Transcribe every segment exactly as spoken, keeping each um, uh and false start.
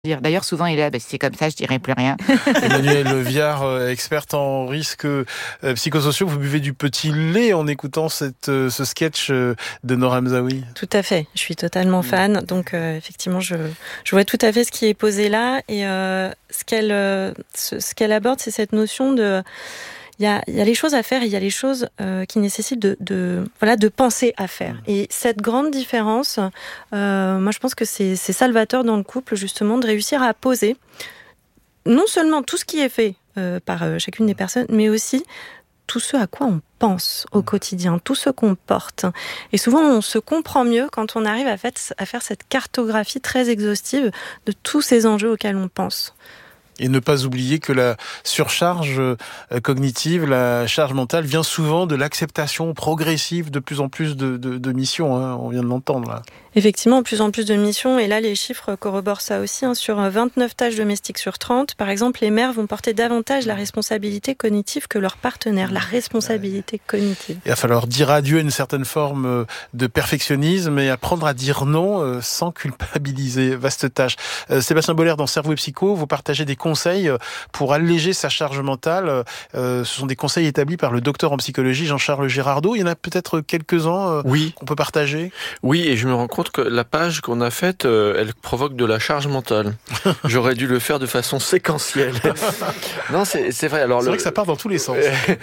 D'ailleurs, souvent, il est là, bah, si c'est comme ça, je dirai plus rien. Emmanuelle Viard, experte en risques euh, psychosociaux, vous buvez du petit lait en écoutant cette, euh, ce sketch euh, de Nora Hamzaoui. Tout à fait, je suis totalement fan, donc euh, effectivement, je, je vois tout à fait ce qui est posé là, et euh, ce qu'elle, euh, ce, ce qu'elle aborde, c'est cette notion de... Il y a, il y a les choses à faire et il y a les choses euh, qui nécessitent de, de, voilà, de penser à faire. Et cette grande différence, euh, moi je pense que c'est, c'est salvateur dans le couple, justement, de réussir à poser non seulement tout ce qui est fait euh, par euh, chacune des personnes, mais aussi tout ce à quoi on pense au quotidien, tout ce qu'on porte. Et souvent, on se comprend mieux quand on arrive à, fait, à faire cette cartographie très exhaustive de tous ces enjeux auxquels on pense. Et ne pas oublier que la surcharge cognitive, la charge mentale vient souvent de l'acceptation progressive de plus en plus de, de, de missions, hein, on vient de l'entendre là. Effectivement, de plus en plus de missions, et là les chiffres corroborent ça aussi, hein. Sur vingt-neuf tâches domestiques sur trente, par exemple, les mères vont porter davantage la responsabilité cognitive que leurs partenaires, la responsabilité cognitive. Il va falloir dire adieu à une certaine forme de perfectionnisme et apprendre à dire non sans culpabiliser. Vaste tâche. Euh, Sébastien Boller, dans Cerveau et Psycho, vous partagez des conseils pour alléger sa charge mentale. Euh, ce sont des conseils établis par le docteur en psychologie Jean-Charles Girardot. Il y en a peut-être quelques-uns euh, oui. qu'on peut partager. Oui, et je me rends compte que la page qu'on a faite, euh, elle provoque de la charge mentale. J'aurais dû le faire de façon séquentielle. Non, c'est, c'est vrai. Alors, c'est le... vrai que ça part dans tous les sens.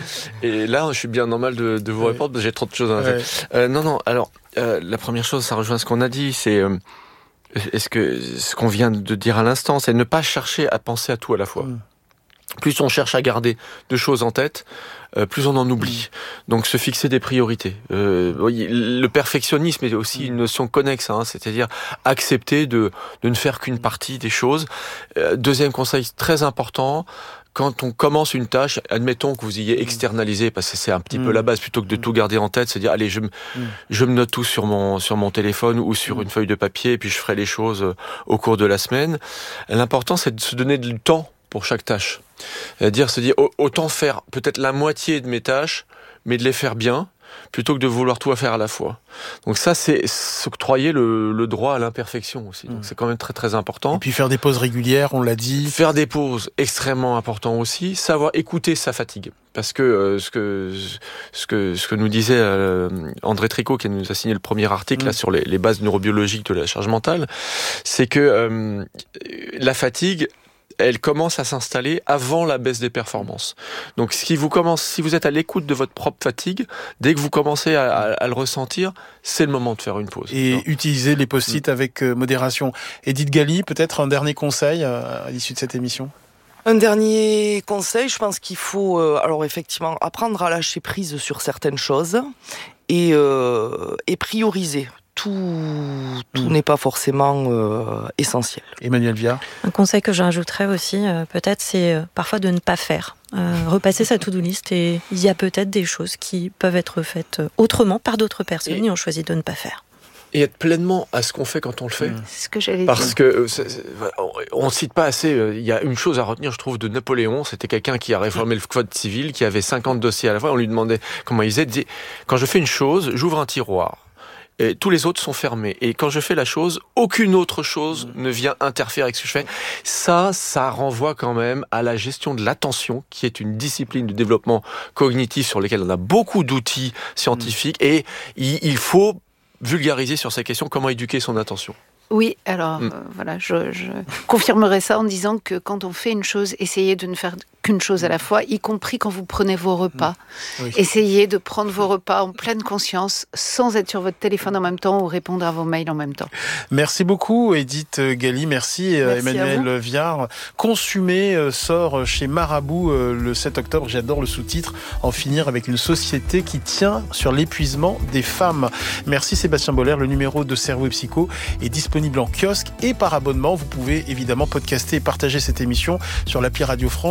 Et là, je suis bien normal de, de vous ouais. répondre parce que j'ai trop de choses à faire. Ouais. Euh, non, non. Alors, euh, la première chose, ça rejoint ce qu'on a dit, c'est euh, est-ce que ce qu'on vient de dire à l'instant, c'est ne pas chercher à penser à tout à la fois. Mmh. Plus on cherche à garder deux choses en tête, euh, plus on en oublie. Donc se fixer des priorités. Euh, le perfectionnisme est aussi une notion connexe, hein, c'est-à-dire accepter de, de ne faire qu'une partie des choses. Euh, deuxième conseil très important, quand on commence une tâche, admettons que vous ayez externalisé, parce que c'est un petit mmh. peu la base, plutôt que de tout garder en tête, c'est dire allez, je me, mmh. je me note tout sur mon sur mon téléphone ou sur mmh. une feuille de papier, et puis je ferai les choses au cours de la semaine. L'important, c'est de se donner du temps pour chaque tâche. C'est-à-dire se dire autant faire peut-être la moitié de mes tâches, mais de les faire bien, plutôt que de vouloir tout faire à la fois. Donc ça, c'est s'octroyer le, le droit à l'imperfection aussi. Donc mmh. c'est quand même très très important. Et puis faire des pauses régulières, on l'a dit. Faire des pauses, extrêmement important aussi. Savoir écouter sa fatigue. Parce que euh, ce que ce que ce que nous disait euh, André Tricot, qui nous a signé le premier article mmh. là sur les, les bases neurobiologiques de la charge mentale, c'est que euh, la fatigue, elle commence à s'installer avant la baisse des performances. Donc, si vous commencez, si vous êtes à l'écoute de votre propre fatigue, dès que vous commencez à, à, à le ressentir, c'est le moment de faire une pause. Et non utiliser les post-it mmh. avec euh, modération. Edith Gali, peut-être un dernier conseil euh, à l'issue de cette émission ? Un dernier conseil, je pense qu'il faut, euh, alors effectivement, apprendre à lâcher prise sur certaines choses et, euh, et prioriser. Tout, tout mmh. n'est pas forcément euh, essentiel. Emmanuelle Viard. Un conseil que j'ajouterais aussi, euh, peut-être, c'est euh, parfois de ne pas faire. Euh, repasser sa to-do list, et il y a peut-être des choses qui peuvent être faites autrement par d'autres personnes et, et on choisit de ne pas faire. Et être pleinement à ce qu'on fait quand on le fait. Mmh. C'est ce que j'allais Parce dire. que c'est, c'est, on ne cite pas assez. Il y a une chose à retenir, je trouve, de Napoléon. C'était quelqu'un qui a réformé le code civil, qui avait cinquante dossiers à la fois. On lui demandait comment il faisait. Il disait, quand je fais une chose, j'ouvre un tiroir. Et tous les autres sont fermés. Et quand je fais la chose, aucune autre chose mmh. ne vient interférer avec ce que je fais. Ça, ça renvoie quand même à la gestion de l'attention, qui est une discipline de développement cognitif sur laquelle on a beaucoup d'outils scientifiques. Mmh. Et il, il faut vulgariser sur ces questions, comment éduquer son attention. Oui, alors mmh. euh, voilà, je, je confirmerai ça en disant que quand on fait une chose, essayez de ne faire qu'une chose à la fois, y compris quand vous prenez vos repas. Mmh. Oui. Essayez de prendre vos repas en pleine conscience, sans être sur votre téléphone en même temps ou répondre à vos mails en même temps. Merci beaucoup Edith Gali, merci, merci Emmanuelle Viard. Consumé sort chez Marabout le sept octobre, j'adore le sous-titre, En finir avec une société qui tient sur l'épuisement des femmes. Merci Sébastien Boller, le numéro de Cerveau et Psycho est disponible en kiosque et par abonnement. Vous pouvez évidemment podcaster et partager cette émission sur l'appli Radio France et retrouver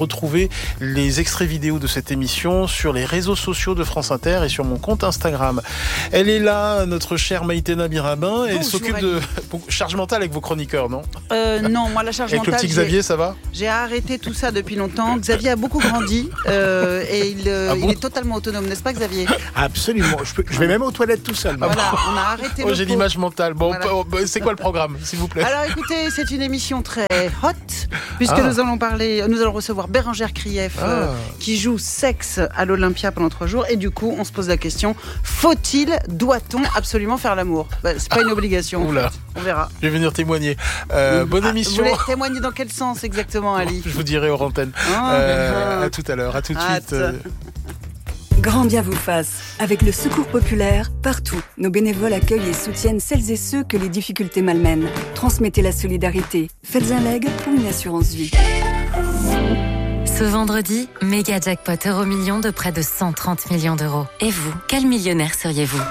retrouver les extraits vidéo de cette émission sur les réseaux sociaux de France Inter et sur mon compte Instagram. Elle est là, notre chère Maïtena Birabin. Elle Bonjour, s'occupe de charge mentale avec vos chroniqueurs, non? euh, Non, moi la charge avec mentale... Avec le petit Xavier, ça va? J'ai arrêté tout ça depuis longtemps. Xavier a beaucoup grandi euh, et il, euh, ah bon il est totalement autonome, n'est-ce pas Xavier? Absolument, je, peux, je vais même aux toilettes tout seul. Voilà, on a arrêté oh, le j'ai pot. l'image mentale. Bon, voilà. C'est quoi le programme, s'il vous plaît? Alors écoutez, c'est une émission très hot, puisque ah. nous allons parler, nous allons recevoir Bérengère Krief, ah. euh, qui joue Sexe à l'Olympia pendant trois jours, et du coup, on se pose la question, faut-il, doit-on absolument faire l'amour? bah, C'est pas ah. une obligation. Oula. On verra. Je vais venir témoigner. Euh, bonne ah, émission. Vous voulez témoigner dans quel sens exactement, Ali? Je vous dirai hors antenne. Ah, euh, à tout à l'heure, à tout de Hâte. suite. Euh... Grand bien vous fasse. Avec le Secours populaire, partout, nos bénévoles accueillent et soutiennent celles et ceux que les difficultés malmènent. Transmettez la solidarité. Faites un leg ou une assurance vie. Ce vendredi, méga jackpot euro million de près de cent trente millions d'euros. Et vous, quel millionnaire seriez-vous?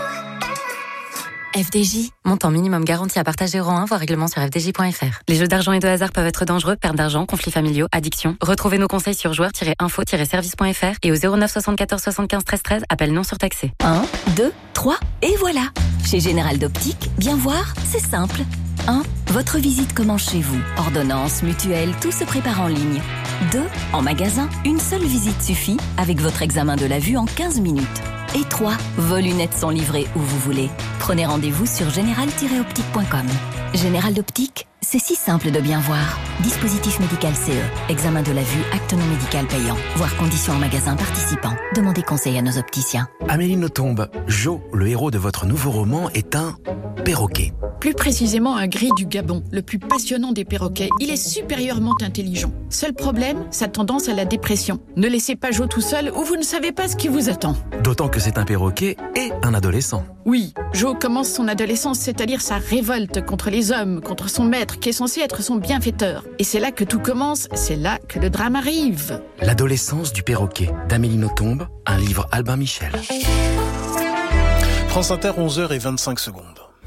F D J, montant minimum garanti à partager euro un, voire règlement sur f d j point f r. Les jeux d'argent et de hasard peuvent être dangereux, perte d'argent, conflits familiaux, addiction. Retrouvez nos conseils sur joueurs tiret info tiret service point f r et au zéro neuf soixante-quatorze soixante-quinze treize treize, appel non surtaxé. un, deux, trois, et voilà. Chez Général d'Optique, bien voir, c'est simple. un. Votre visite commence chez vous. Ordonnance, mutuelle, tout se prépare en ligne. deux. En magasin, une seule visite suffit avec votre examen de la vue en quinze minutes. Et trois. Vos lunettes sont livrées où vous voulez. Prenez rendez-vous sur général tiret optique point com. Général d'Optique, c'est si simple de bien voir. Dispositif médical C E. Examen de la vue, acte non médical payant. Voir conditions en magasin participant. Demandez conseil à nos opticiens. Amélie Nothomb, Jo, le héros de votre nouveau roman, est un perroquet. Plus précisément un gris du Gabon, le plus passionnant des perroquets. Il est supérieurement intelligent. Seul problème, sa tendance à la dépression. Ne laissez pas Jo tout seul ou vous ne savez pas ce qui vous attend. D'autant que c'est un perroquet et un adolescent. Oui, Jo commence son adolescence, c'est-à-dire sa révolte contre les hommes, contre son maître qui est censé être son bienfaiteur. Et c'est là que tout commence, c'est là que le drame arrive. L'adolescence du perroquet, d'Amélie Nothomb, un livre Albin Michel. France Inter, onze heures vingt-cinq secondes.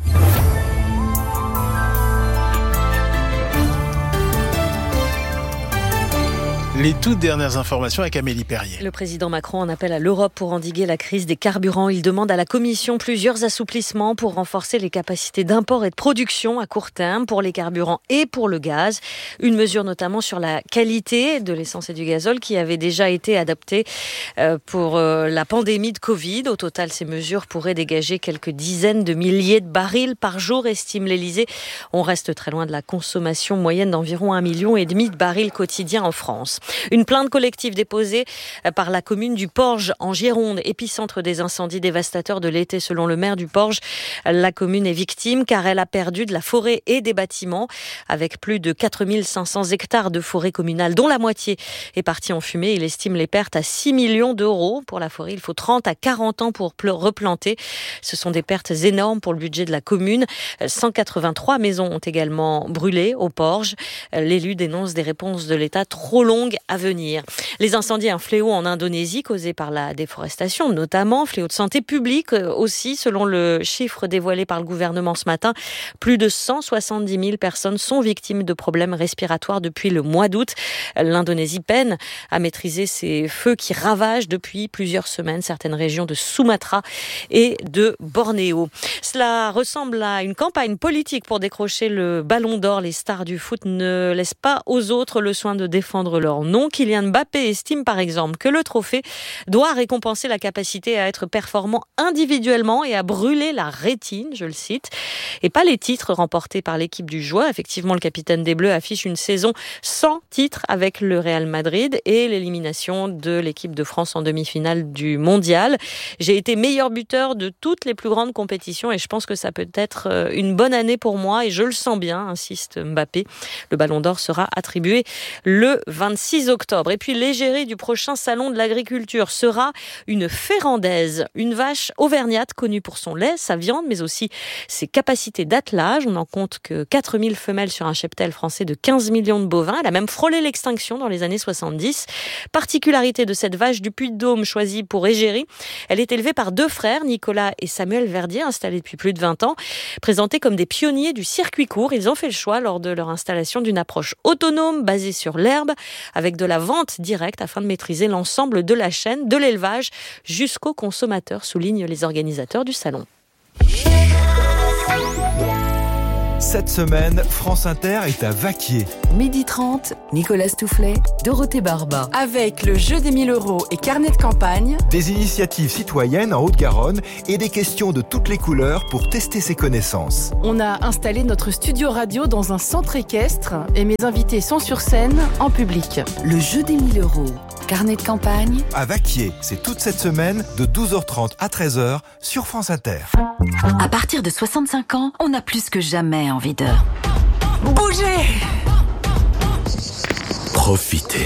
Les toutes dernières informations avec Amélie Perrier. Le président Macron en appelle à l'Europe pour endiguer la crise des carburants. Il demande à la Commission plusieurs assouplissements pour renforcer les capacités d'import et de production à court terme pour les carburants et pour le gaz. Une mesure notamment sur la qualité de l'essence et du gazole qui avait déjà été adoptée pour la pandémie de Covid. Au total, ces mesures pourraient dégager quelques dizaines de milliers de barils par jour, estime l'Élysée. On reste très loin de la consommation moyenne d'environ un million et demi de barils quotidiens en France. Une plainte collective déposée par la commune du Porge en Gironde, épicentre des incendies dévastateurs de l'été. Selon le maire du Porge, la commune est victime car elle a perdu de la forêt et des bâtiments avec plus de quatre mille cinq cents hectares de forêt communale dont la moitié est partie en fumée. Il estime les pertes à six millions d'euros. Pour la forêt, il faut trente à quarante ans pour replanter. Ce sont des pertes énormes pour le budget de la commune. cent quatre-vingt-trois maisons ont également brûlé au Porge. L'élu dénonce des réponses de l'État trop longues à venir. Les incendies, un fléau en Indonésie causé par la déforestation, notamment fléau de santé publique aussi, selon le chiffre dévoilé par le gouvernement ce matin. Plus de cent soixante-dix mille personnes sont victimes de problèmes respiratoires depuis le mois d'août. L'Indonésie peine à maîtriser ces feux qui ravagent depuis plusieurs semaines certaines régions de Sumatra et de Bornéo. Cela ressemble à une campagne politique pour décrocher le ballon d'or. Les stars du foot ne laissent pas aux autres le soin de défendre leur nom. Kylian Mbappé estime par exemple que le trophée doit récompenser la capacité à être performant individuellement et à brûler la rétine, je le cite, et pas les titres remportés par l'équipe du joueur. Effectivement, le capitaine des Bleus affiche une saison sans titre avec le Real Madrid et l'élimination de l'équipe de France en demi-finale du Mondial. J'ai été meilleur buteur de toutes les plus grandes compétitions et je pense que ça peut être une bonne année pour moi et je le sens bien, insiste Mbappé. Le ballon d'or sera attribué le vingt-six octobre. Et puis l'égérie du prochain salon de l'agriculture sera une ferrandaise, une vache auvergnate connue pour son lait, sa viande, mais aussi ses capacités d'attelage. On n'en compte que quatre mille femelles sur un cheptel français de quinze millions de bovins. Elle a même frôlé l'extinction dans les années soixante-dix. Particularité de cette vache du Puy-de-Dôme choisie pour égérie, elle est élevée par deux frères, Nicolas et Samuel Verdier, installés depuis plus de vingt ans. Présentés comme des pionniers du circuit court, ils ont fait le choix lors de leur installation d'une approche autonome basée sur l'herbe, avec de la vente directe afin de maîtriser l'ensemble de la chaîne, de l'élevage jusqu'au consommateur, soulignent les organisateurs du salon. Cette semaine, France Inter est à Vaquier. midi trente, Nicolas Stoufflet, Dorothée Barba. Avec le jeu des mille euros et carnet de campagne. Des initiatives citoyennes en Haute-Garonne et des questions de toutes les couleurs pour tester ses connaissances. On a installé notre studio radio dans un centre équestre et mes invités sont sur scène en public. Le jeu des mille euros. Carnet de campagne. À Vaquier, c'est toute cette semaine de douze heures trente à treize heures sur France Inter. À partir de soixante-cinq ans, on a plus que jamais envie de... bouger. Profitez.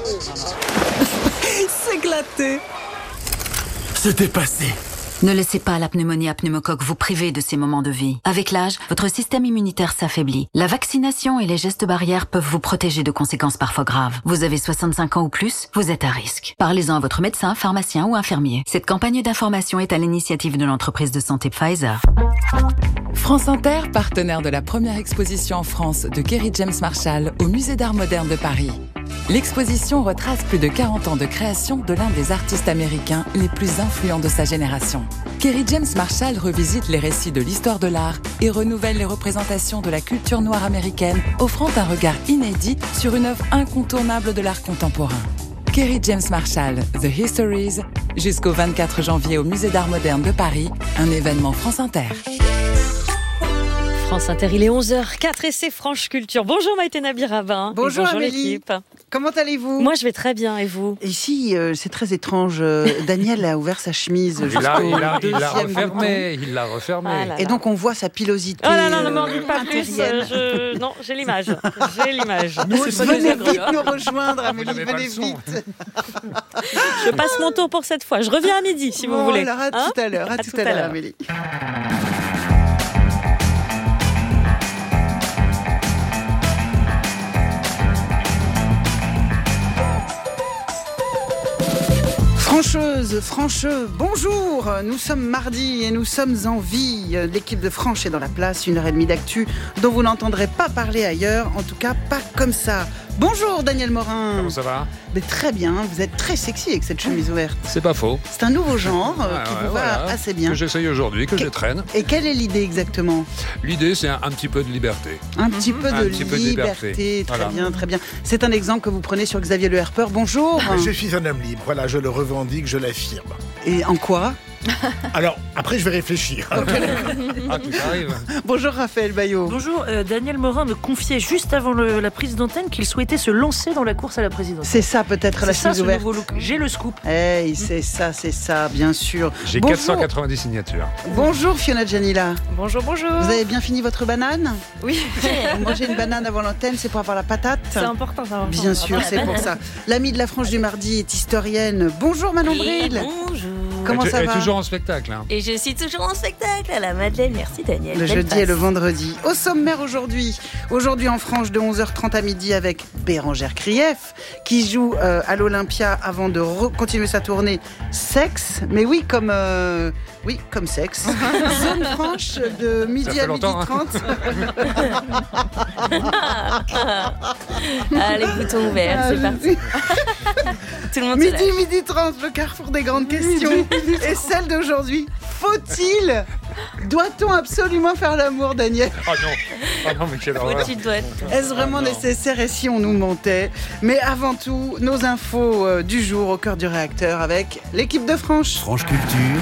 S'éclater. Se dépasser. Ne laissez pas la pneumonie à pneumocoque vous priver de ces moments de vie. Avec l'âge, votre système immunitaire s'affaiblit. La vaccination et les gestes barrières peuvent vous protéger de conséquences parfois graves. Vous avez soixante-cinq ans ou plus, vous êtes à risque. Parlez-en à votre médecin, pharmacien ou infirmier. Cette campagne d'information est à l'initiative de l'entreprise de santé Pfizer. France Inter, partenaire de la première exposition en France de Kerry James Marshall au Musée d'Art Moderne de Paris. L'exposition retrace plus de quarante ans de création de l'un des artistes américains les plus influents de sa génération. Kerry James Marshall revisite les récits de l'histoire de l'art et renouvelle les représentations de la culture noire américaine, offrant un regard inédit sur une œuvre incontournable de l'art contemporain. Kerry James Marshall, The Histories, jusqu'au vingt-quatre janvier au Musée d'Art Moderne de Paris, un événement France Inter. France Inter, il est onze heures quatre et c'est Franche Culture. Bonjour Maïté Nabir-Rabin. Bonjour, bonjour Amélie. L'équipe. Comment allez-vous ? Moi je vais très bien et vous ? Ici euh, c'est très étrange. Euh, Daniel a ouvert sa chemise. Il l'a, il l'a, il l'a refermé. Il l'a refermé. Ah là là. Et donc on voit sa pilosité. Oh là là, ne m'en dites pas plus. Je... Non, j'ai l'image. J'ai l'image. Nous, venez vite nous rejoindre, Amélie. Venez vite. Je passe mon tour pour cette fois. Je reviens à midi si bon, vous voulez. Alors à hein tout à l'heure. À, à tout, tout à l'heure, l'heure, Amélie. Francheuse, francheux, bonjour. Nous sommes mardi et nous sommes en vie. L'équipe de Franche est dans la place, une heure et demie d'actu dont vous n'entendrez pas parler ailleurs, en tout cas pas comme ça. Bonjour Daniel Morin. Comment ça va ? Mais très bien, vous êtes très sexy avec cette chemise ouverte. C'est pas faux. C'est un nouveau genre ah, qui ouais, vous voilà, va assez bien. Que j'essaye aujourd'hui, que, que je traîne. Et quelle est l'idée exactement ? L'idée, c'est un, un petit peu de liberté. Un petit peu, un de, petit liberté. peu de liberté. Très voilà. bien, très bien. C'est un exemple que vous prenez sur Xavier Le Herpeur. Bonjour. Je suis un homme libre, voilà, je le revendique, je l'affirme. Et en quoi ? Alors, après, je vais réfléchir. Okay. Ah, tout arrive. Bonjour Raphaël Baillot. Bonjour, euh, Daniel Morin me confiait juste avant le, la prise d'antenne qu'il souhaitait se lancer dans la course à la présidence. C'est ça peut-être la chemise ouverte. Nouveau look. J'ai le scoop. Hey, c'est ça, c'est ça, bien sûr. J'ai bonjour. quatre cent quatre-vingt-dix signatures. Bonjour Fiona Gianilla. Bonjour, bonjour. Vous avez bien fini votre banane ? Oui. Vous mangez une banane avant l'antenne, c'est pour avoir la patate ? C'est important, c'est important. Bien sûr, c'est pour ça. L'amie de la Franche du mardi est historienne. Bonjour Manon Bril. Bonjour. Comment ça va ? Elle est toujours en spectacle. Hein. Et je suis toujours en spectacle à la Madeleine. Merci Daniel. Le Belle jeudi passe. et le vendredi. Au sommaire aujourd'hui, aujourd'hui en Franche de onze heures trente à midi avec Bérangère Krief qui joue euh, à l'Olympia avant de re- continuer sa tournée Sexe. Mais oui, comme euh, oui, comme Sexe. Zone Franche de midi à midi trente. Ah, les boutons ouverts, ah, c'est parti. Tout le monde midi, midi trente, le carrefour des grandes questions. Et celle d'aujourd'hui, faut-il, doit-on absolument faire l'amour, Daniel ? Oh non, oh non mais quelle horreur. Faut-il, doit être. Est-ce vraiment oh nécessaire et si on nous mentait ? Mais avant tout, nos infos euh, du jour au cœur du réacteur avec l'équipe de Franche. Franche Culture.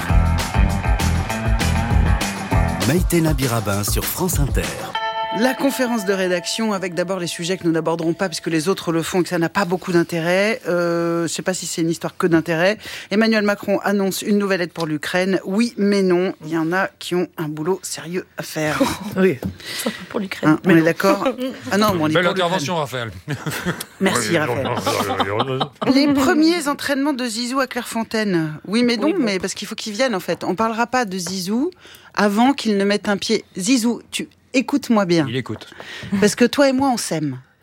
Maïté Nabir-Rabin sur France Inter. La conférence de rédaction avec d'abord les sujets que nous n'aborderons pas puisque les autres le font et que ça n'a pas beaucoup d'intérêt. Euh, je ne sais pas si c'est une histoire que d'intérêt. Emmanuel Macron annonce une nouvelle aide pour l'Ukraine. Oui, mais non. Il y en a qui ont un boulot sérieux à faire. Oui, pour l'Ukraine. Hein, on est d'accord ? Ah non, on est Belle pour intervention, Raphaël. Merci, Raphaël. Les premiers entraînements de Zizou à Clairefontaine. Oui, mais non, oui, mais parce qu'il faut qu'ils viennent en fait. On ne parlera pas de Zizou avant qu'il ne mette un pied. Zizou, tu... écoute-moi bien. Il écoute. Parce que toi et moi, on s'aime.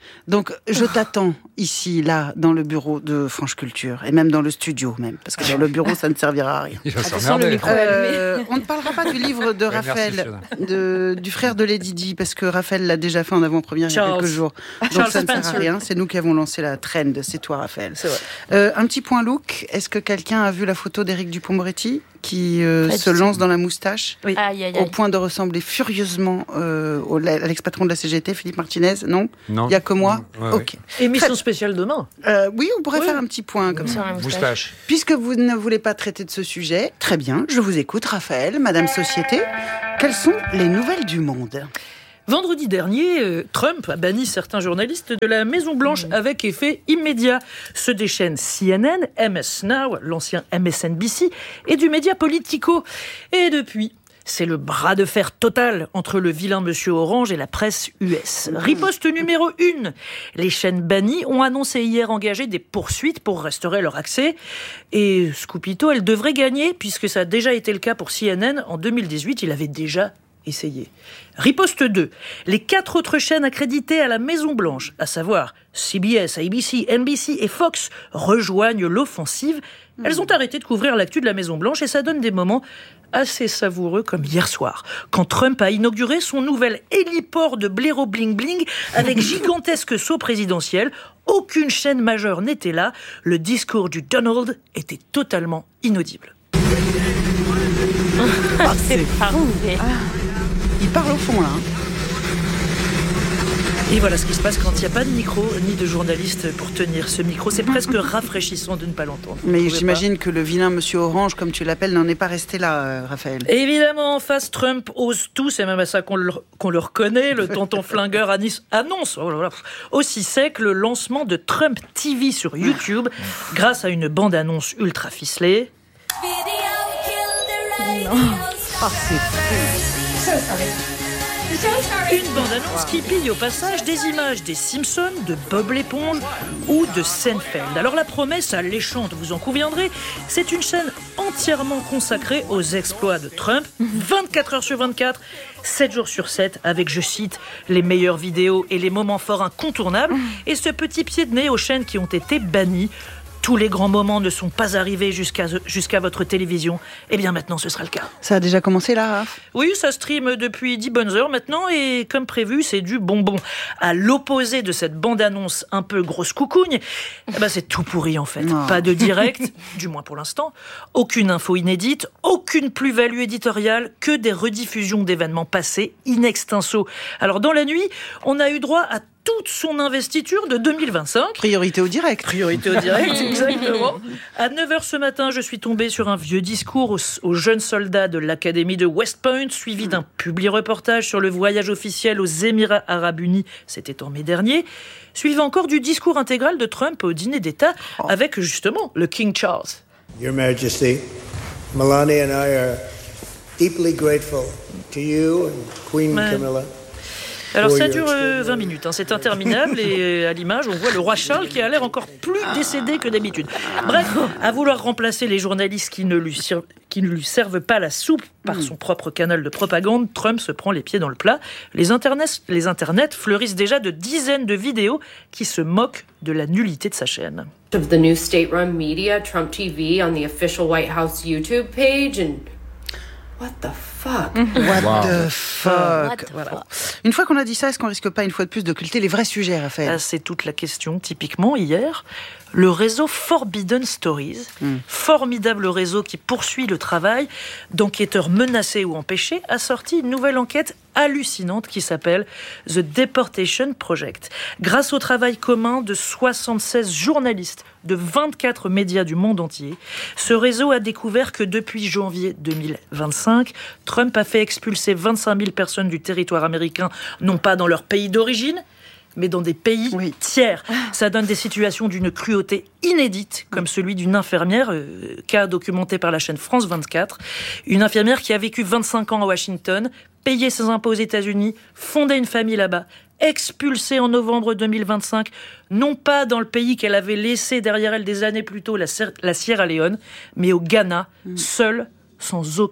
Donc, je t'attends ici, là, dans le bureau de France Culture, et même dans le studio, même, parce que dans le bureau, ça ne servira à rien. Il va s'emmerder. Euh, on ne parlera pas du livre de Ouais, Raphaël, merci, de, du frère de Lady Di, parce que Raphaël l'a déjà fait en avant-première il y a Charles. quelques jours. Donc, Charles ça ne sert à Spencer. rien. C'est nous qui avons lancé la trend. C'est toi, Raphaël. C'est vrai. Euh, un petit point look. Est-ce que quelqu'un a vu la photo d'Éric Dupond-Moretti qui euh, Pas se du tout. lance dans la moustache Aïe, aïe, aïe. au point de ressembler furieusement euh, au- à l'ex-patron de la C G T, Philippe Martinez? Non, Non. Il n'y a que moi. Ouais, ouais. Ok. Émission spéciale demain. Euh, oui, on pourrait Oui. faire un petit point comme ça. Moustache. Puisque vous ne voulez pas traiter de ce sujet, très bien, je vous écoute, Raphaël, Madame Société. Quelles sont les nouvelles du monde? Vendredi dernier, euh, Trump a banni certains journalistes de la Maison-Blanche avec effet immédiat. Ceux des chaînes C N N, M S Now, l'ancien M S N B C, et du média Politico. Et depuis, c'est le bras de fer total entre le vilain Monsieur Orange et la presse U S. Riposte numéro un. Les chaînes bannies ont annoncé hier engager des poursuites pour restaurer leur accès. Et Scoopito, elle devrait gagner, puisque ça a déjà été le cas pour C N N. En deux mille dix-huit, il avait déjà essayé. Riposte deux. Les quatre autres chaînes accréditées à la Maison-Blanche, à savoir C B S, A B C, N B C et Fox, rejoignent l'offensive. Elles ont arrêté de couvrir l'actu de la Maison-Blanche et ça donne des moments assez savoureux comme hier soir, quand Trump a inauguré son nouvel héliport de blaireau bling-bling avec gigantesque saut présidentiel. Aucune chaîne majeure n'était là. Le discours du Donald était totalement inaudible. Ah, c'est parfait. Il parle au fond, là. hein. Et voilà ce qui se passe quand il n'y a pas de micro ni de journaliste pour tenir ce micro. C'est presque rafraîchissant de ne pas l'entendre. Vous Mais trouvez j'imagine que le vilain Monsieur Orange, comme tu l'appelles, n'en est pas resté là, euh, Raphaël. pas Évidemment, en face, Trump ose tout. C'est même à ça qu'on le, qu'on le reconnaît. Le tonton flingueur Anis annonce oh là là, aussi sec le lancement de Trump T V sur YouTube grâce à une bande-annonce ultra ficelée. Oh, c'est Une bande-annonce qui pille au passage des images des Simpsons, de Bob l'éponge ou de Seinfeld. Alors la promesse alléchante, vous en conviendrez, c'est une chaîne entièrement consacrée aux exploits de Trump, vingt-quatre heures sur vingt-quatre, sept jours sur sept, avec, je cite, les meilleures vidéos et les moments forts incontournables, et ce petit pied de nez aux chaînes qui ont été bannies. Tous les grands moments ne sont pas arrivés jusqu'à jusqu'à votre télévision. Eh bien maintenant, ce sera le cas. Ça a déjà commencé là, Raph? Oui, ça stream depuis dix bonnes heures maintenant et comme prévu, c'est du bonbon. À l'opposé de cette bande-annonce un peu grosse coucougne, eh ben c'est tout pourri en fait. Oh. Pas de direct, du moins pour l'instant. Aucune info inédite, aucune plus-value éditoriale, que des rediffusions d'événements passés in extenso. Alors dans la nuit, on a eu droit à toute son investiture de deux mille vingt-cinq. Priorité au direct. Priorité au direct, exactement. À neuf heures ce matin, je suis tombée sur un vieux discours aux, aux jeunes soldats de l'Académie de West Point, suivi d'un publi-reportage sur le voyage officiel aux Émirats Arabes Unis, c'était en mai dernier, suivi encore du discours intégral de Trump au dîner d'État avec justement le King Charles. Your Majesty, Melania and I are deeply grateful to you and Queen Ouais. Camilla. Alors for ça your dure euh, vingt minutes, hein, c'est interminable et à l'image on voit le roi Charles qui a l'air encore plus décédé que d'habitude. Bref, à vouloir remplacer les journalistes qui ne lui, sir- qui ne lui servent pas la soupe par son propre canal de propagande, Trump se prend les pieds dans le plat. Les internets, les internets fleurissent déjà de dizaines de vidéos qui se moquent de la nullité de sa chaîne. Of the new state-run media, Trump T V, on the official White House YouTube page, and what the fuck? What Wow. the fuck? What the Voilà. Une fois qu'on a dit ça, est-ce qu'on risque pas une fois de plus d'occulter les vrais sujets, Raphaël? Ah, c'est toute la question. Typiquement, hier, le réseau Forbidden Stories, Mm. formidable réseau qui poursuit le travail d'enquêteurs menacés ou empêchés, a sorti une nouvelle enquête hallucinante qui s'appelle The Deportation Project. Grâce au travail commun de soixante-seize journalistes de vingt-quatre médias du monde entier, ce réseau a découvert que depuis janvier deux mille vingt-cinq, Trump a fait expulser vingt-cinq mille personnes du territoire américain, non pas dans leur pays d'origine, mais dans des pays tiers. Ça donne des situations d'une cruauté inédite, comme celui d'une infirmière, euh, cas documenté par la chaîne France vingt-quatre. Une infirmière qui a vécu vingt-cinq ans à Washington, payé ses impôts aux États-Unis, fondé une famille là-bas, expulsée en novembre deux mille vingt-cinq, non pas dans le pays qu'elle avait laissé derrière elle des années plus tôt, la, Ser- la Sierra Leone, mais au Ghana, seule, sans aucun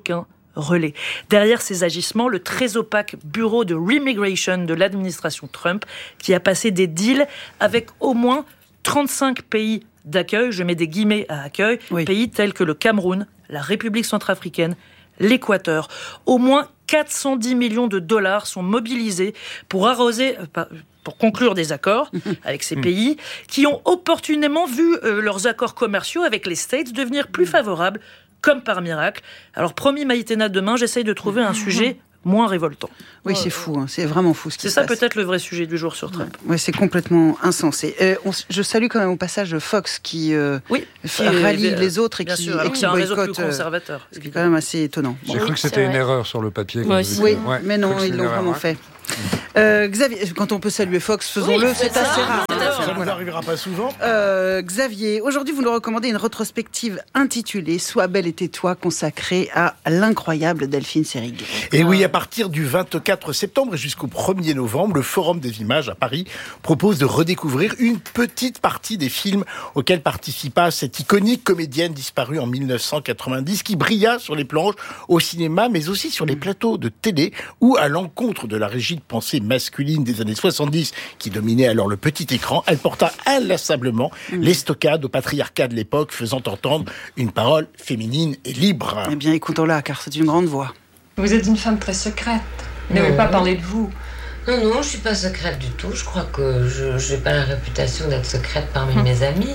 relais. Derrière ces agissements, le très opaque bureau de Remigration de l'administration Trump, qui a passé des deals avec au moins trente-cinq pays d'accueil, je mets des guillemets à accueil, oui. pays tels que le Cameroun, la République centrafricaine, l'Équateur. Au moins quatre cent dix millions de dollars sont mobilisés pour arroser, pour conclure des accords avec ces pays qui ont opportunément vu euh, leurs accords commerciaux avec les States devenir plus favorables, comme par miracle. Alors promis Maïtena, demain, j'essaye de trouver un sujet moins révoltant. Oui, c'est fou, hein, c'est vraiment fou ce qui C'est se ça passe. peut-être le vrai sujet du jour sur Trump. Oui, c'est complètement insensé. Euh, on, je salue quand même au passage Fox qui, euh, oui, qui rallie est, les autres et bien qui, sûr, et qui c'est un réseau boycotte. plus conservateur. C'est quand même assez étonnant. J'ai bon, cru que c'était une erreur sur le papier. Oui, oui ouais, mais non, ils l'ont vraiment fait. Euh, Xavier, quand on peut saluer Fox, faisons-le, oui, c'est assez rare. Ça ne nous arrivera pas souvent. Euh, Xavier, aujourd'hui, vous nous recommandez une rétrospective intitulée « Sois belle et tais-toi » consacrée à l'incroyable Delphine Seyrig. Et oui, à partir du vingt-quatre septembre et jusqu'au premier novembre, le Forum des images à Paris propose de redécouvrir une petite partie des films auxquels participa cette iconique comédienne disparue en dix-neuf cent quatre-vingt-dix qui brilla sur les planches au cinéma, mais aussi sur les plateaux de télé où, à l'encontre de la rigide pensée masculine des années soixante-dix qui dominait alors le petit écran, elle porta inlassablement mmh. l'estocade au patriarcat de l'époque, faisant entendre une parole féminine et libre. Eh bien, écoutons-la, car c'est une grande voix. Vous êtes une femme très secrète. Vous n'avez pas parlé de vous. Non, non, je ne suis pas secrète du tout. Je crois que je n'ai pas la réputation d'être secrète parmi mmh. mes amis.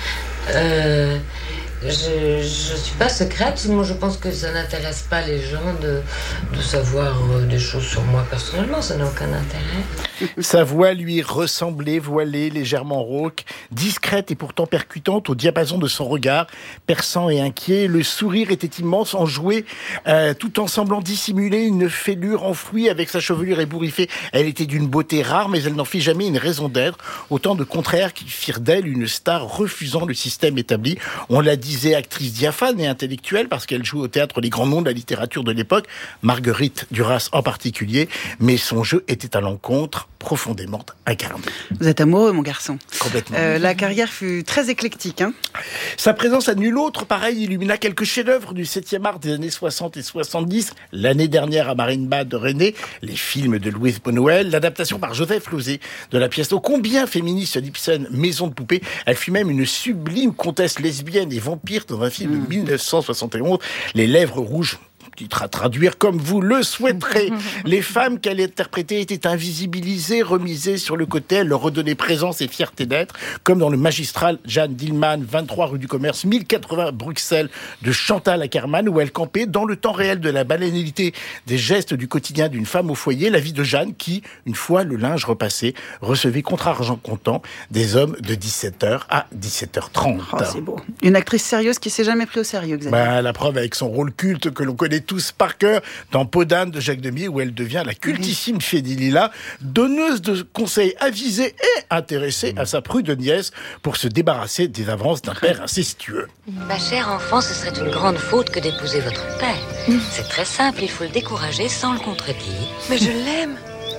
Euh... Je ne suis pas secrète, moi je pense que ça n'intéresse pas les gens de, de savoir des choses sur moi personnellement, ça n'a aucun intérêt. Sa voix lui ressemblait, voilée, légèrement rauque, discrète et pourtant percutante au diapason de son regard, perçant et inquiet. Le sourire était immense, enjoué, euh, tout en semblant dissimuler une fêlure enfouie avec sa chevelure ébouriffée. Elle était d'une beauté rare, mais elle n'en fit jamais une raison d'être. Autant de contraires qui firent d'elle une star refusant le système établi. On l'a dit, disait actrice diaphane et intellectuelle parce qu'elle joue au théâtre les grands noms de la littérature de l'époque, Marguerite Duras en particulier, mais son jeu était à l'encontre profondément incarné. Vous êtes amoureux, mon garçon. Complètement. Euh, la carrière fut très éclectique. Hein. Sa présence à nul autre, pareil, illumina quelques chefs-d'œuvre du septième art des années soixante et soixante-dix. L'année dernière à Marienbad de René, les films de Louise Bonoël, l'adaptation par Joseph Losey de la pièce ô combien féministe d'Ibsen, Maison de poupée. Elle fut même une sublime comtesse lesbienne et vampire dans un film mmh. de dix-neuf cent soixante et onze, Les Lèvres Rouges. Titre à traduire comme vous le souhaiterez. Les femmes qu'elle interprétait étaient invisibilisées, remisées sur le côté. Elle leur redonnait présence et fierté d'être, comme dans le magistral Jeanne Dillman, vingt-trois rue du Commerce, mille quatre-vingts Bruxelles, de Chantal Ackermann, où elle campait dans le temps réel de la banalité des gestes du quotidien d'une femme au foyer, la vie de Jeanne qui, une fois le linge repassé, recevait contre argent comptant des hommes de dix-sept heures à dix-sept heures trente. Oh, c'est beau. Une actrice sérieuse qui s'est jamais pris au sérieux, Xavier. Bah, la preuve avec son rôle culte que l'on connaît tous par cœur dans Peau d'âne de Jacques Demy, où elle devient la cultissime fée Lila, donneuse de conseils avisés et intéressée à sa prude nièce pour se débarrasser des avances d'un père incestueux. Ma chère enfant, ce serait une grande faute que d'épouser votre père. C'est très simple, il faut le décourager sans le contredire. Mais je l'aime.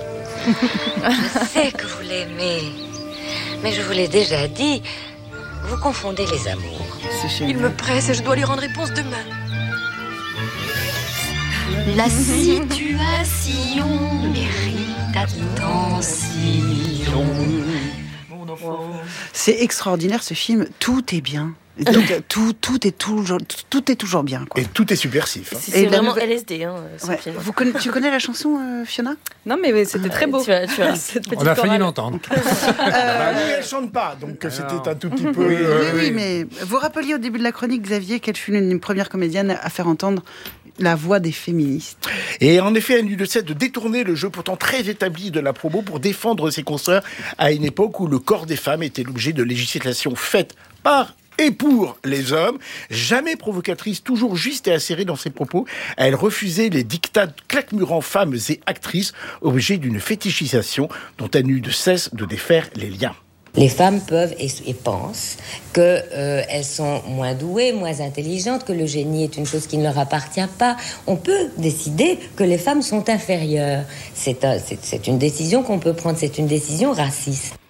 Je sais que vous l'aimez, mais je vous l'ai déjà dit, vous confondez les amours. Il me presse et je dois lui rendre réponse demain. La situation mérite attention. C'est extraordinaire ce film, tout est bien. Donc, tout, tout, est toujours, tout est toujours bien. Quoi. Et tout est subversif. Hein. C'est, c'est vraiment nouvelle... L S D, hein, ce ouais. film. Vous connais, tu connais la chanson, euh, Fiona ? Non, mais c'était très beau. Tu as, tu as cette petite On a failli chorale. l'entendre. euh... bah, oui, elle chante pas, donc Alors... c'était un tout petit peu... Oui, euh, oui, oui, mais vous rappeliez au début de la chronique, Xavier, qu'elle fut l'une des premières comédiennes à faire entendre la voix des féministes. Et en effet, elle n'eut de cesse de détourner le jeu pourtant très établi de la promo pour défendre ses consoeurs à une époque où le corps des femmes était l'objet de législation faite par et pour les hommes, jamais provocatrice, toujours juste et acérée dans ses propos. Elle refusait les dictats claquemurants femmes et actrices, objet d'une fétichisation dont elle n'eut de cesse de défaire les liens. Les femmes peuvent et, et pensent qu'elles euh, sont moins douées, moins intelligentes, que le génie est une chose qui ne leur appartient pas. On peut décider que les femmes sont inférieures. C'est, un, c'est, c'est une décision qu'on peut prendre, c'est une décision raciste.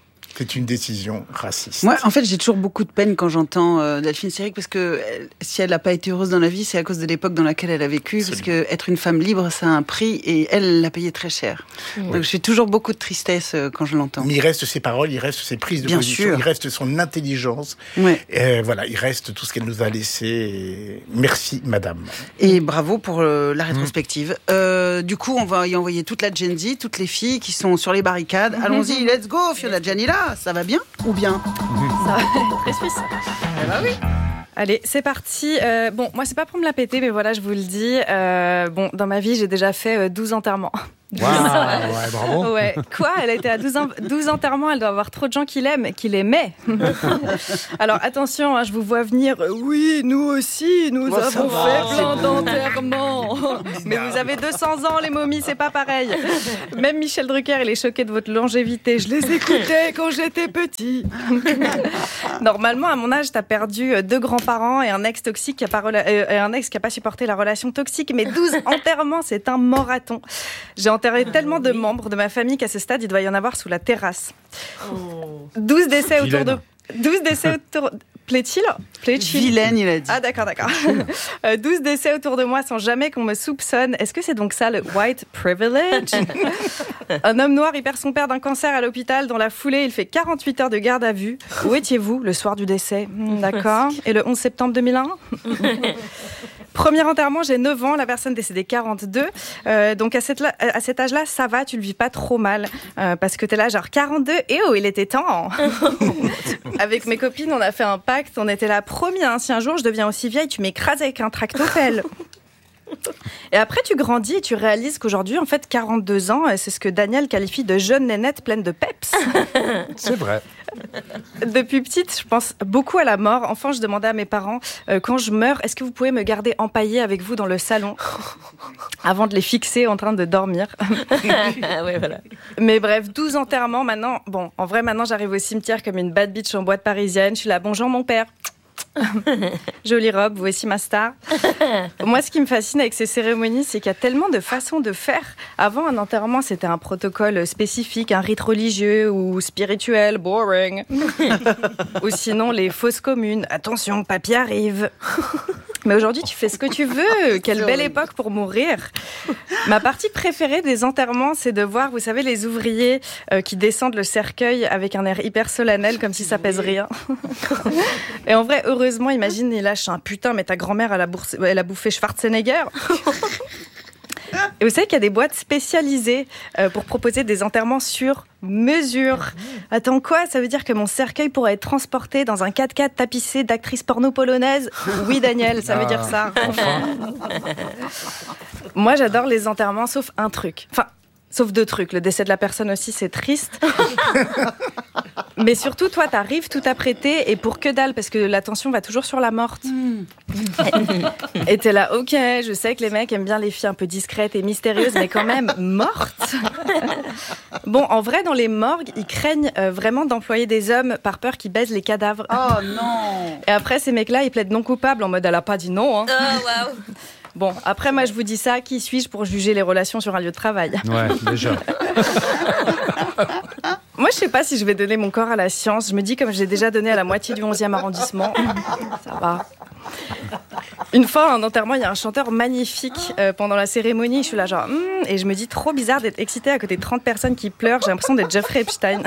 C'est une décision raciste. Moi, en fait, j'ai toujours beaucoup de peine quand j'entends euh, Delphine Seyrig, parce que euh, si elle n'a pas été heureuse dans la vie, c'est à cause de l'époque dans laquelle elle a vécu, Absolument. Parce que être une femme libre, ça a un prix, et elle l'a payé très cher. Oui. Donc j'ai toujours beaucoup de tristesse euh, quand je l'entends. Mais il reste ses paroles, il reste ses prises de Bien position, sûr. il reste son intelligence. Ouais. Et voilà, il reste tout ce qu'elle nous a laissé. Et merci, madame. Et bravo pour euh, la rétrospective. Mmh. Euh, du coup, on va y envoyer toute la Gen Z, toutes les filles qui sont sur les barricades. Mmh. Allons-y, let's go, Fiona Gianilla. Ça va bien ou bien? Ça va, très suisse. Eh ben oui. Allez, c'est parti. Euh, bon, moi, c'est pas pour me la péter, mais voilà, je vous le dis. Euh, bon, dans ma vie, j'ai déjà fait douze enterrements. Wow, ouais, bravo. Ouais. Quoi? Elle a été à douze, en... douze enterrements, elle doit avoir trop de gens qui l'aiment, qui l'aimaient. Alors attention, hein, je vous vois venir. Oui, nous aussi, nous oh, avons fait plein d'enterrements. Mais vous avez deux cents ans, les momies, c'est pas pareil. Même Michel Drucker, il est choqué de votre longévité. Je les écoutais quand j'étais petit. Normalement, à mon âge, t'as perdu deux grands-parents et un ex toxique qui a pas, rela... euh, un ex qui a pas supporté la relation toxique. Mais douze enterrements, c'est un marathon. J'ai enterré tellement de membres de ma famille qu'à ce stade, il doit y en avoir sous la terrasse. Oh. douze décès autour de... douze décès autour... Plaît-il? Plaît-il? Vilaine, il a dit. Ah d'accord, d'accord. douze décès autour de moi sans jamais qu'on me soupçonne. Est-ce que c'est donc ça, le white privilege? Un homme noir, il perd son père d'un cancer à l'hôpital. Dans la foulée, il fait quarante-huit heures de garde à vue. Où étiez-vous le soir du décès? D'accord. Et le onze septembre deux mille un? Premier enterrement, j'ai neuf ans, la personne décédée quarante-deux. Euh, donc à, cette, à cet âge-là, ça va, tu le vis pas trop mal. Euh, parce que t'es là genre quarante-deux, et oh, il était temps. Avec mes copines, on a fait un pacte, on était là, promis, hein, si un jour je deviens aussi vieille, tu m'écrases avec un tractopelle. Et après, tu grandis et tu réalises qu'aujourd'hui, en fait, quarante-deux ans, c'est ce que Daniel qualifie de jeune nénette pleine de peps. C'est vrai. Depuis petite, je pense beaucoup à la mort. Enfant, je demandais à mes parents, euh, quand je meurs, est-ce que vous pouvez me garder empaillée avec vous dans le salon avant de les fixer en train de dormir. Ouais, voilà. Mais bref, douze enterrements maintenant. Bon, en vrai, maintenant, j'arrive au cimetière comme une bad bitch en boîte parisienne. Je suis là, bonjour mon père. Jolie robe, voici ma star. Moi, ce qui me fascine avec ces cérémonies, c'est qu'il y a tellement de façons de faire. Avant, un enterrement, c'était un protocole spécifique, un rite religieux ou spirituel, boring. Ou sinon, les fosses communes. Attention, papy arrive. Mais aujourd'hui, tu fais ce que tu veux. Quelle belle époque pour mourir. Ma partie préférée des enterrements, c'est de voir, vous savez, les ouvriers euh, qui descendent le cercueil avec un air hyper solennel, comme si ça pèse rien. Et en vrai, heureusement, imagine, il lâche un putain, mais ta grand-mère, elle a, bourse... elle a bouffé Schwarzenegger. Et vous savez qu'il y a des boîtes spécialisées euh, pour proposer des enterrements sur mesure. Attends, quoi? Ça veut dire que mon cercueil pourrait être transporté dans un quatre-quatre tapissé d'actrices porno polonaises? Oui, Daniel, ça veut dire ça. Enfin. Moi, j'adore les enterrements, sauf un truc. Enfin, sauf deux trucs. Le décès de la personne aussi, c'est triste. Mais surtout, toi, t'arrives tout apprêté et pour que dalle, parce que l'attention va toujours sur la morte. Mm. Et t'es là, ok, je sais que les mecs aiment bien les filles un peu discrètes et mystérieuses, mais quand même mortes. Bon, en vrai, dans les morgues, ils craignent euh, vraiment d'employer des hommes par peur qu'ils baisent les cadavres. Oh non! Et après, ces mecs-là, ils plaident non coupables en mode, elle a pas dit non. Hein. Oh, waouh! Bon, après, moi, je vous dis ça, qui suis-je pour juger les relations sur un lieu de travail? Ouais, déjà. Moi, je sais pas si je vais donner mon corps à la science. Je me dis, comme j'ai déjà donné à la moitié du onzième arrondissement, ça va. Une fois, à un enterrement, il y a un chanteur magnifique euh, pendant la cérémonie. Je suis là genre, mm, et je me dis, trop bizarre d'être excitée à côté de trente personnes qui pleurent. J'ai l'impression d'être Jeffrey Epstein.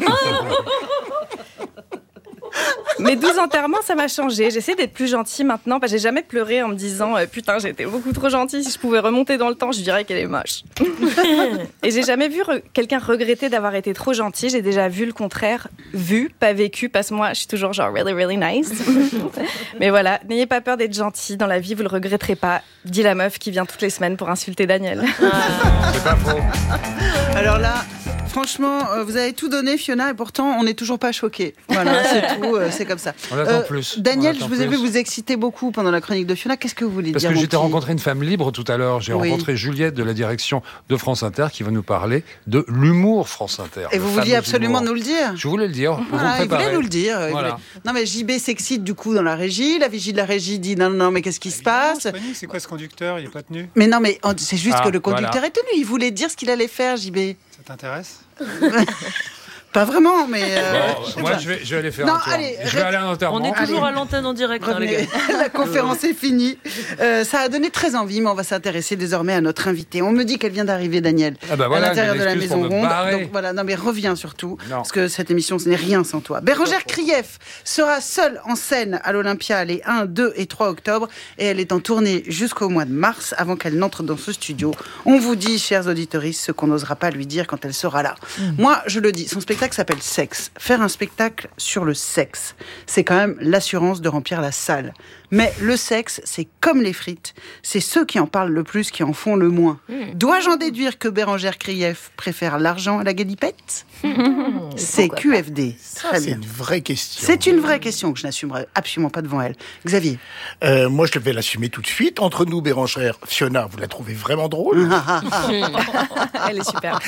Mes douze enterrements, ça m'a changé. J'essaie d'être plus gentille maintenant. Parce que j'ai jamais pleuré en me disant euh, putain, j'ai été beaucoup trop gentille. Si je pouvais remonter dans le temps, je dirais qu'elle est moche. Et j'ai jamais vu re- quelqu'un regretter d'avoir été trop gentil. J'ai déjà vu le contraire. Vu, pas vécu. Parce que moi, je suis toujours genre really, really nice. Mais voilà, n'ayez pas peur d'être gentil. Dans la vie, vous le regretterez pas. Dit la meuf qui vient toutes les semaines pour insulter Daniel. C'est pas faux. Alors là, franchement, vous avez tout donné, Fiona, et pourtant, on n'est toujours pas choqués. Voilà, c'est tout, c'est comme ça. On attend euh, plus. Daniel, attend je vous ai plus. vu vous exciter beaucoup pendant la chronique de Fiona. Qu'est-ce que vous voulez Parce dire? Parce que j'ai petit... rencontré une femme libre tout à l'heure. J'ai oui. rencontré Juliette de la direction de France Inter qui va nous parler de l'humour France Inter. Et vous vouliez absolument humour. nous le dire? Je voulais le dire. Vous ah, vous il voulait nous le dire. Voilà. Voulait... Non, mais J B s'excite du coup dans la régie. La vigie de la régie dit non, non, non, mais qu'est-ce qui se passe? C'est quoi ce conducteur? Il n'est pas tenu? Mais non, mais c'est juste ah, que le conducteur voilà. est tenu. Il voulait dire ce qu'il allait faire, J B. Ça t'intéresse? Pas vraiment, mais... Euh, bon, moi, je vais, je vais aller faire non, un tour. Allez, je vais aller à un enterrement. On est toujours allez. à l'antenne en direct, hein, les gars. La conférence est finie. Euh, ça a donné très envie, mais on va s'intéresser désormais à notre invitée. On me dit qu'elle vient d'arriver, Daniel, ah bah voilà, à l'intérieur de la Maison Ronde. Barrer. Donc voilà, non mais reviens surtout, non. parce que cette émission, ce n'est rien sans toi. Bérengère Krief sera seule en scène à l'Olympia les un, deux et trois octobre, et elle est en tournée jusqu'au mois de mars, avant qu'elle n'entre dans ce studio. On vous dit, chers auditeurs, ce qu'on n'osera pas lui dire quand elle sera là. Mmh. Moi, je le dis, son spectacle s'appelle Sexe. Faire un spectacle sur le sexe, c'est quand même l'assurance de remplir la salle. Mais le sexe, c'est comme les frites, c'est ceux qui en parlent le plus qui en font le moins. Mmh. Dois-je en déduire que Bérengère Krief préfère l'argent à la galipette ? mmh, C'est Q F D. Ça, c'est une vraie question. C'est une vraie question que je n'assumerai absolument pas devant elle. Xavier ? euh, Moi, je vais l'assumer tout de suite. Entre nous, Bérengère, Fiona, vous la trouvez vraiment drôle ? Elle est super.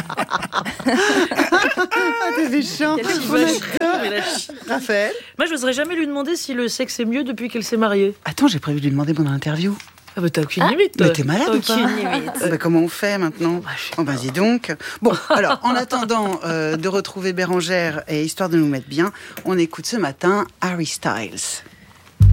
T'es méchant. Raphaël ? Moi, je n'oserais jamais lui demander si le sexe est mieux depuis qu'elle s'est mariée. Attends, j'ai prévu de lui demander pendant l'interview. Ah bah t'as aucune ah, limite. Mais t'es malade ou pas ? Aucune limite. Ah bah comment on fait maintenant ? Oh bah dis donc. Bon, alors, en attendant euh, de retrouver Bérengère et histoire de nous mettre bien, on écoute ce matin Harry Styles.